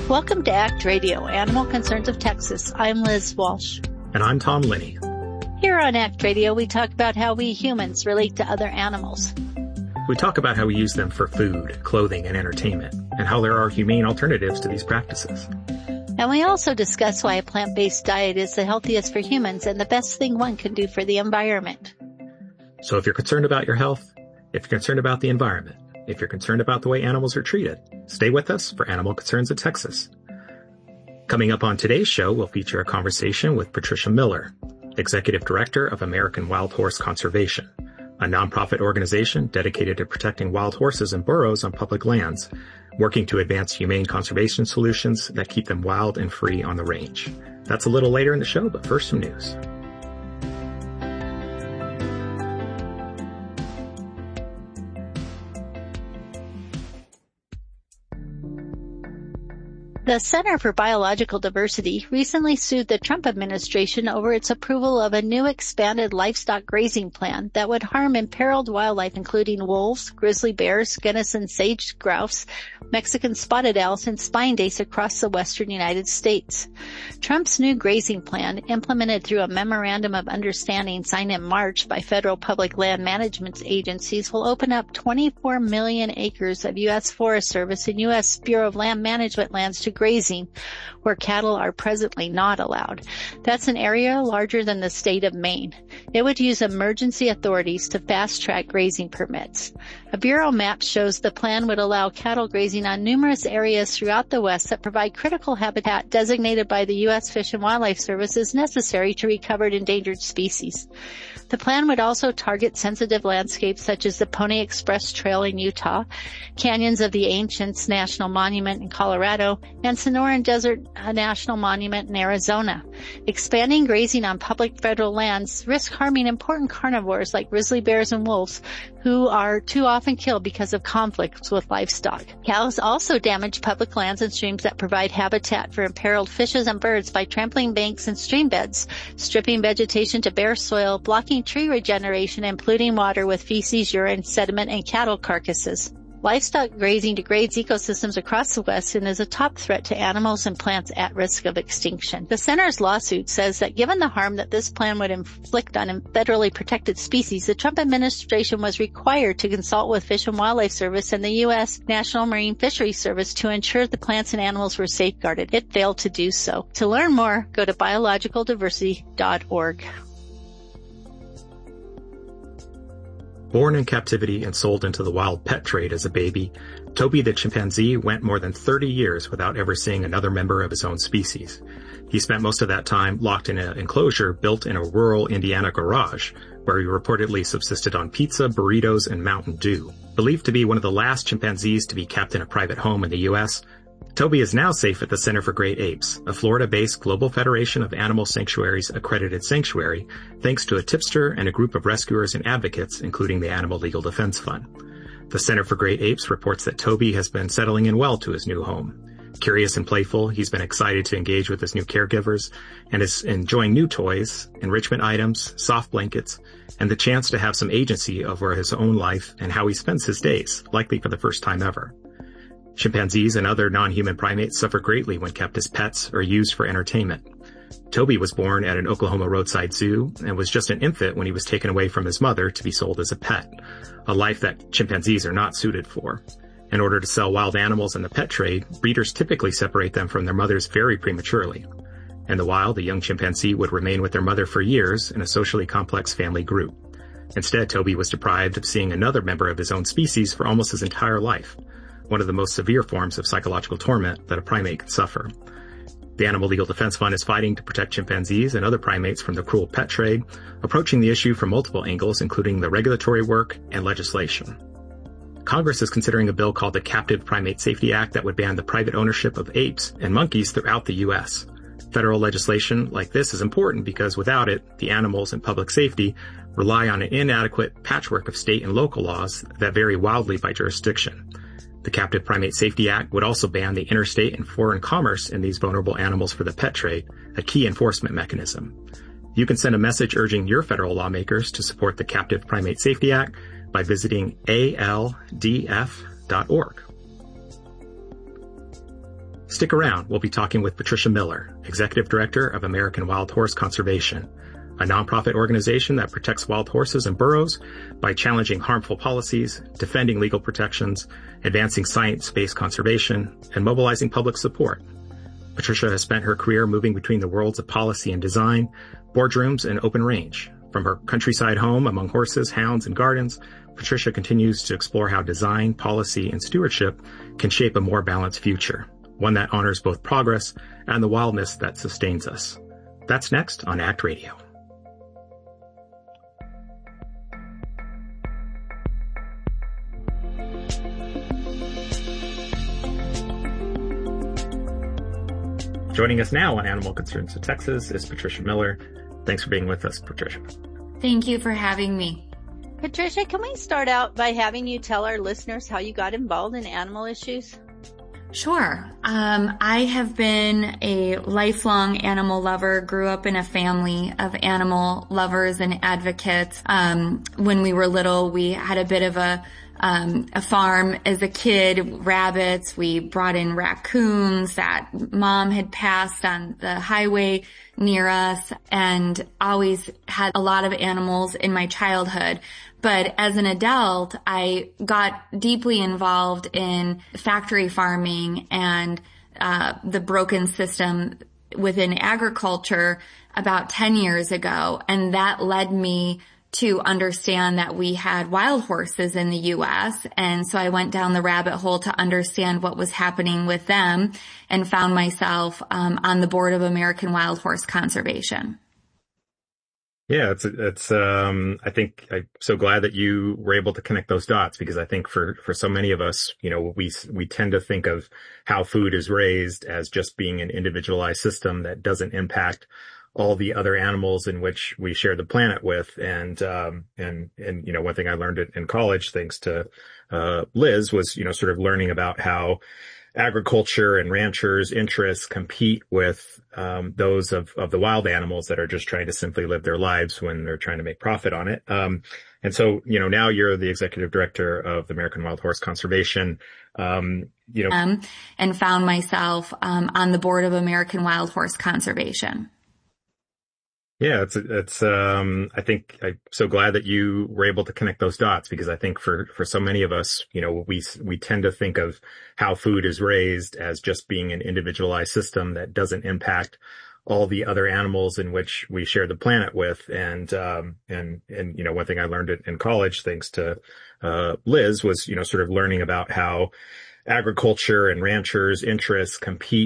Welcome to ACT Radio, Animal Concerns of Texas. I'm Liz Walsh. And I'm Tom Linney. Here on ACT Radio, we talk about how we humans relate to other animals. We talk about how we use them for food, clothing, and entertainment, and how there are humane alternatives to these practices. And we also discuss why a plant-based diet is the healthiest for humans and the best thing one can do for the environment. So if you're concerned about your health, if you're concerned about the environment, if you're concerned about the way animals are treated, stay with us for Animal Concerns of Texas. Coming up on today's show, we'll feature a conversation with Patricia Miller, Executive Director of American Wild Horse Conservation, a nonprofit organization dedicated to protecting wild horses and burros on public lands, working to advance humane conservation solutions that keep them wild and free on the range. That's a little later in the show, but first some news. The Center for Biological Diversity recently sued the Trump administration over its approval of a new expanded livestock grazing plan that would harm imperiled wildlife including wolves, grizzly bears, Gunnison sage grouse, Mexican spotted owls, and spine dace across the western United States. Trump's new grazing plan, implemented through a memorandum of understanding signed in March by federal public land management agencies, will open up 24 million acres of U.S. Forest Service and U.S. Bureau of Land Management lands to grazing, where cattle are presently not allowed. That's an area larger than the state of Maine. It would use emergency authorities to fast-track grazing permits. A Bureau map shows the plan would allow cattle grazing on numerous areas throughout the West that provide critical habitat designated by the U.S. Fish and Wildlife Service as necessary to recovered endangered species. The plan would also target sensitive landscapes such as the Pony Express Trail in Utah, canyons of the Ancients National Monument in Colorado, and Sonoran Desert National Monument in Arizona. Expanding grazing on public federal lands risk harming important carnivores like grizzly bears and wolves, who are too often killed because of conflicts with livestock. Cows also damage public lands and streams that provide habitat for imperiled fishes and birds by trampling banks and stream beds, stripping vegetation to bare soil, blocking tree regeneration, and polluting water with feces, urine, sediment, and cattle carcasses. Livestock grazing degrades ecosystems across the West and is a top threat to animals and plants at risk of extinction. The center's lawsuit says that given the harm that this plan would inflict on federally protected species, the Trump administration was required to consult with Fish and Wildlife Service and the U.S. National Marine Fisheries Service to ensure the plants and animals were safeguarded. It failed to do so. To learn more, go to biologicaldiversity.org. Born in captivity and sold into the wild pet trade as a baby, Toby the chimpanzee went more than 30 years without ever seeing another member of his own species. He spent most of that time locked in an enclosure built in a rural Indiana garage, where he reportedly subsisted on pizza, burritos, and Mountain Dew. Believed to be one of the last chimpanzees to be kept in a private home in the U.S., Toby is now safe at the Center for Great Apes, a Florida-based Global Federation of Animal Sanctuaries accredited sanctuary, thanks to a tipster and a group of rescuers and advocates, including the Animal Legal Defense Fund. The Center for Great Apes reports that Toby has been settling in well to his new home. Curious and playful, he's been excited to engage with his new caregivers and is enjoying new toys, enrichment items, soft blankets, and the chance to have some agency over his own life and how he spends his days, likely for the first time ever. Chimpanzees and other non-human primates suffer greatly when kept as pets or used for entertainment. Toby was born at an Oklahoma roadside zoo and was just an infant when he was taken away from his mother to be sold as a pet, a life that chimpanzees are not suited for. In order to sell wild animals in the pet trade, breeders typically separate them from their mothers very prematurely. In the wild, the young chimpanzee would remain with their mother for years in a socially complex family group. Instead, Toby was deprived of seeing another member of his own species for almost his entire life, one of the most severe forms of psychological torment that a primate can suffer. The Animal Legal Defense Fund is fighting to protect chimpanzees and other primates from the cruel pet trade, approaching the issue from multiple angles, including the regulatory work and legislation. Congress is considering a bill called the Captive Primate Safety Act that would ban the private ownership of apes and monkeys throughout the U.S. Federal legislation like this is important because without it, the animals and public safety rely on an inadequate patchwork of state and local laws that vary wildly by jurisdiction. The Captive Primate Safety Act would also ban the interstate and foreign commerce in these vulnerable animals for the pet trade, a key enforcement mechanism. You can send a message urging your federal lawmakers to support the Captive Primate Safety Act by visiting aldf.org. Stick around. We'll be talking with Patricia Miller, Executive Director of American Wild Horse Conservation, a nonprofit organization that protects wild horses and burros by challenging harmful policies, defending legal protections, advancing science-based conservation, and mobilizing public support. Patricia has spent her career moving between the worlds of policy and design, boardrooms, and open range. From her countryside home among horses, hounds, and gardens, Patricia continues to explore how design, policy, and stewardship can shape a more balanced future, one that honors both progress and the wildness that sustains us. That's next on ACT Radio. Joining us now on Animal Concerns of Texas is Patricia Miller. Thanks for being with us, Patricia. Thank you for having me. Patricia, can we start out by having you tell our listeners how you got involved in animal issues? Sure. I have been a lifelong animal lover, grew up in a family of animal lovers and advocates. When we were little, we had a bit of a farm as a kid, rabbits. We brought in raccoons that mom had passed on the highway near us, and always had a lot of animals in my childhood. But as an adult, I got deeply involved in factory farming and the broken system within agriculture about 10 years ago. And that led me to understand that we had wild horses in the U.S. And so I went down the rabbit hole to understand what was happening with them, and found myself on the board of American Wild Horse Conservation. Yeah, I think I'm so glad that you were able to connect those dots, because I think for so many of us, we tend to think of how food is raised as just being an individualized system that doesn't impact all the other animals in which we share the planet with. And one thing I learned in college, thanks to Liz, was, sort of learning about how agriculture and ranchers' interests compete with those of the wild animals that are just trying to simply live their lives when they're trying to make profit on it. And so, now you're the executive director of the American Wild Horse Conservation, and found myself on the board of American Wild Horse Conservation. Yeah, I think I'm so glad that you were able to connect those dots, because I think for so many of us, we tend to think of how food is raised as just being an individualized system that doesn't impact all the other animals in which we share the planet with. And one thing I learned in college, thanks to Liz, was, sort of learning about how agriculture and ranchers' interests compete